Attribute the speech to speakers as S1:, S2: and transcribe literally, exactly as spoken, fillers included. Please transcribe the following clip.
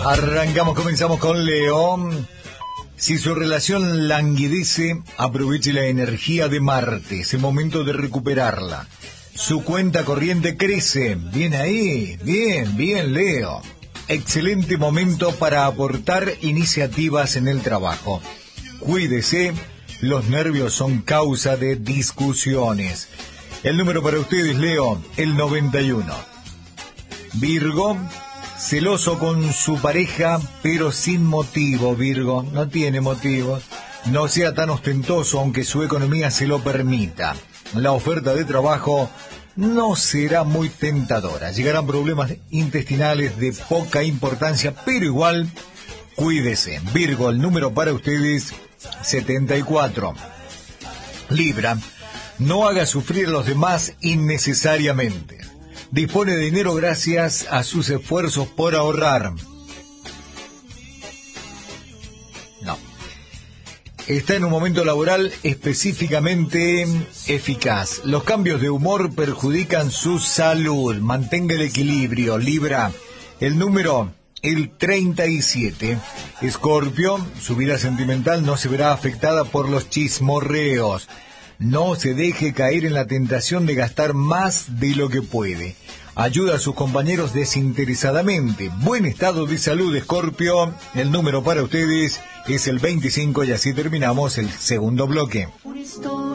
S1: Arrancamos, comenzamos con Leo. Si su relación languidece, aproveche la energía de Marte. Es el momento de recuperarla. Su cuenta corriente crece. Bien ahí, bien, bien, Leo. Excelente momento para aportar iniciativas en el trabajo. Cuídese, los nervios son causa de discusiones. El número para ustedes, Leo, el noventa y uno. Virgo, celoso con su pareja, pero sin motivo, Virgo, no tiene motivos. No sea tan ostentoso, aunque su economía se lo permita. La oferta de trabajo no será muy tentadora. Llegarán problemas intestinales de poca importancia, pero igual, cuídese. Virgo, el número para ustedes, setenta y cuatro. Libra, no haga sufrir a los demás innecesariamente. Dispone de dinero gracias a sus esfuerzos por ahorrar. No. Está en un momento laboral específicamente eficaz. Los cambios de humor perjudican su salud. Mantenga el equilibrio, Libra. El número, el treinta y siete. Escorpio, su vida sentimental no se verá afectada por los chismorreos. No se deje caer en la tentación de gastar más de lo que puede. Ayuda a sus compañeros desinteresadamente. Buen estado de salud, Escorpio. El número para ustedes es el veinticinco y así terminamos el segundo bloque.